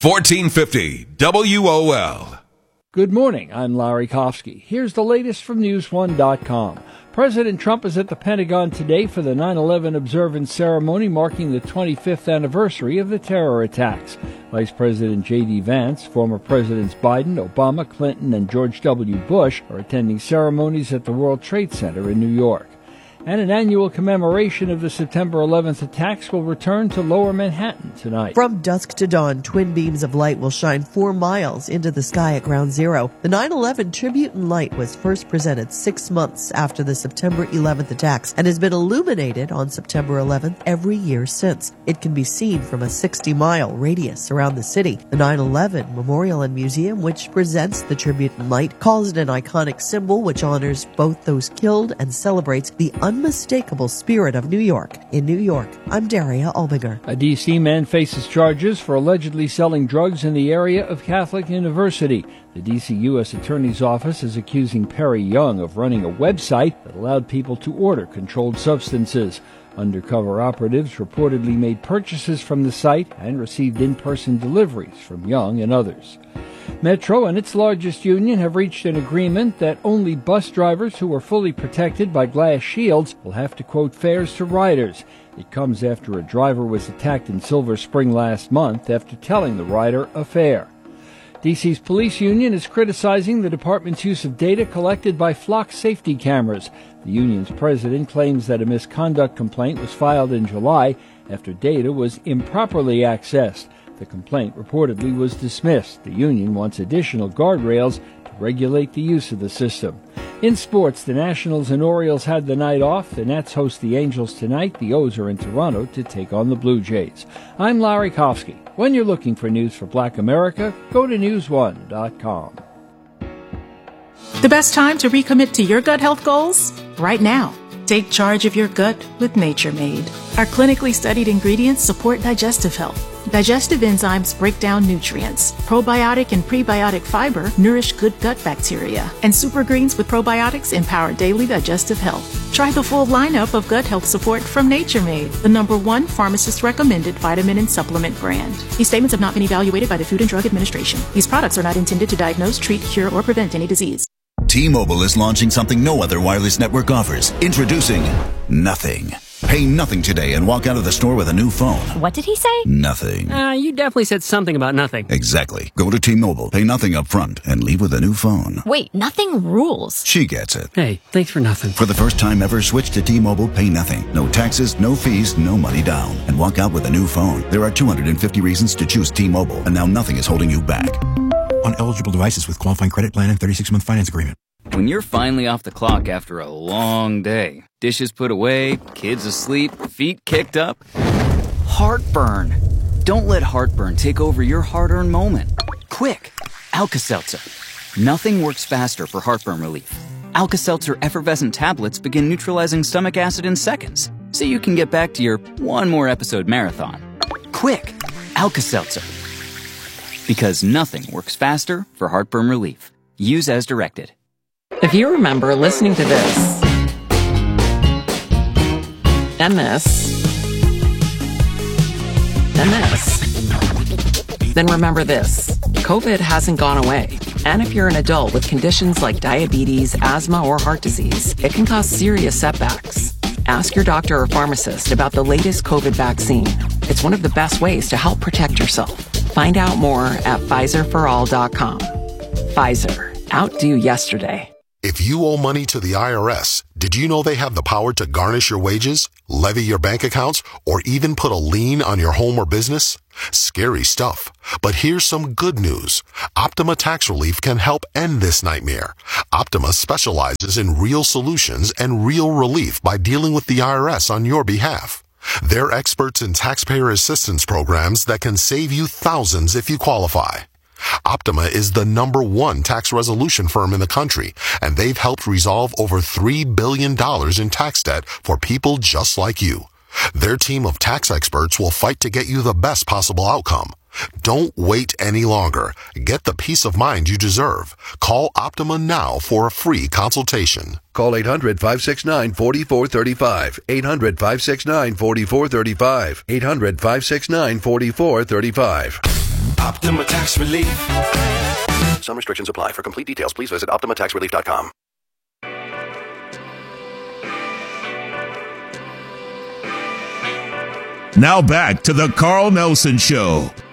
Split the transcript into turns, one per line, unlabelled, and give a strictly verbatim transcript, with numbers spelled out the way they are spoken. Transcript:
fourteen fifty W O L.
Good morning, I'm Larry Kofsky. Here's the latest from News one dot com. President Trump is at the Pentagon today for the nine eleven observance ceremony marking the twenty-fifth anniversary of the terror attacks. Vice President J D. Vance, former Presidents Biden, Obama, Clinton, and George W. Bush are attending ceremonies at the World Trade Center in New York. And an annual commemoration of the September eleventh attacks will return to Lower Manhattan tonight.
From dusk to dawn, twin beams of light will shine four miles into the sky at Ground Zero. The nine eleven Tribute in Light was first presented six months after the September eleventh attacks and has been illuminated on September eleventh every year since. It can be seen from a sixty-mile radius around the city. The nine eleven Memorial and Museum, which presents the Tribute in Light, calls it an iconic symbol which honors both those killed and celebrates the unmistakable spirit of New York. In New York, I'm Daria Albinger.
A D C man faces charges for allegedly selling drugs in the area of Catholic University. The D C U S Attorney's Office is accusing Perry Young of running a website that allowed people to order controlled substances. Undercover operatives reportedly made purchases from the site and received in-person deliveries from Young and others. Metro and its largest union have reached an agreement that only bus drivers who are fully protected by glass shields will have to quote fares to riders. It comes after a driver was attacked in Silver Spring last month after telling the rider a fare. D C's police union is criticizing the department's use of data collected by flock safety cameras. The union's president claims that a misconduct complaint was filed in July after data was improperly accessed. The complaint reportedly was dismissed. The union wants additional guardrails to regulate the use of the system. In sports, the Nationals and Orioles had the night off. The Nats host the Angels tonight. The O's are in Toronto to take on the Blue Jays. I'm Larry Kofsky. When you're looking for news for Black America, go to news one dot com.
The best time to recommit to your gut health goals? Right now. Take charge of your gut with Nature Made. Our clinically studied ingredients support digestive health. Digestive enzymes break down nutrients. Probiotic and prebiotic fiber nourish good gut bacteria. And super greens with probiotics empower daily digestive health. Try the full lineup of gut health support from Nature Made, the number one pharmacist-recommended vitamin and supplement brand. These statements have not been evaluated by the Food and Drug Administration. These products are not intended to diagnose, treat, cure, or prevent any disease.
T-Mobile is launching something no other wireless network offers. Introducing Nothing. Pay nothing today and walk out of the store with a new phone.
What did he say?
Nothing.
Uh, you definitely said something about nothing.
Exactly. Go to T-Mobile, pay nothing up front, and leave with a new phone.
Wait, nothing rules.
She gets it.
Hey, thanks for nothing.
For the first time ever, switch to T-Mobile, pay nothing. No taxes, no fees, no money down. And walk out with a new phone. There are two hundred fifty reasons to choose T-Mobile, and now nothing is holding you back.
On eligible devices with qualifying credit plan and thirty-six month finance agreement.
When you're finally off the clock after a long day, dishes put away, kids asleep, feet kicked up, heartburn. Don't let heartburn take over your hard-earned moment. Quick, Alka-Seltzer. Nothing works faster for heartburn relief. Alka-Seltzer effervescent tablets begin neutralizing stomach acid in seconds, so you can get back to your one more episode marathon. Quick, Alka-Seltzer. Because nothing works faster for heartburn relief. Use as directed.
If you remember listening to this, and this, and this, then remember this. COVID hasn't gone away. And if you're an adult with conditions like diabetes, asthma, or heart disease, it can cause serious setbacks. Ask your doctor or pharmacist about the latest COVID vaccine. It's one of the best ways to help protect yourself. Find out more at Pfizer for all dot com. Pfizer. Outdo yesterday.
If you owe money to the I R S, did you know they have the power to garnish your wages, levy your bank accounts, or even put a lien on your home or business? Scary stuff. But here's some good news. Optima Tax Relief can help end this nightmare. Optima specializes in real solutions and real relief by dealing with the I R S on your behalf. They're experts in taxpayer assistance programs that can save you thousands if you qualify. Optima is the number one tax resolution firm in the country, and they've helped resolve over three billion dollars in tax debt for people just like you. Their team of tax experts will fight to get you the best possible outcome. Don't wait any longer. Get the peace of mind you deserve. Call Optima now for a free consultation.
Call eight hundred, five six nine, four four three five. eight hundred, five six nine, four four three five. eight hundred, five six nine, four four three five.
Optima Tax Relief.
Some restrictions apply. For complete details, please visit optima tax relief dot com.
Now back to the Carl Nelson Show